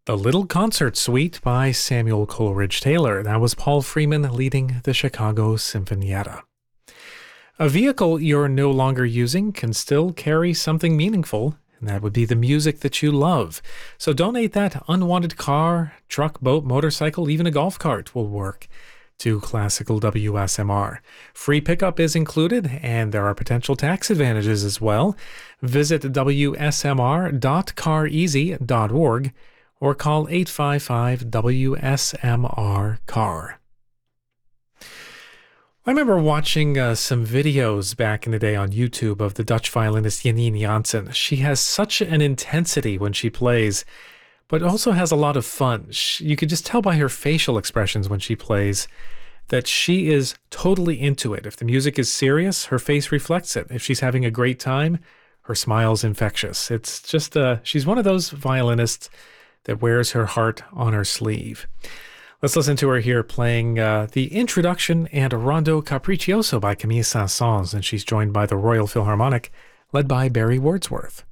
The Little Concert Suite by Samuel Coleridge Taylor. That was Paul Freeman leading the Chicago Sinfonietta. A vehicle you're no longer using can still carry something meaningful, and that would be the music that you love. So donate that unwanted car, truck, boat, motorcycle, even a golf cart will work to Classical WSMR. Free pickup is included, and there are potential tax advantages as well. Visit wsmr.careasy.org or call 855-WSMR-CAR. I remember watching some videos back in the day on YouTube of the Dutch violinist Janine Jansen. She has such an intensity when she plays, but also has a lot of fun. You could just tell by her facial expressions when she plays that she is totally into it. If the music is serious, her face reflects it. If she's having a great time, her smile's infectious. It's just, she's one of those violinists that wears her heart on her sleeve. Let's listen to her here playing the introduction and Rondo Capriccioso by Camille Saint-Saëns, and she's joined by the Royal Philharmonic, led by Barry Wordsworth.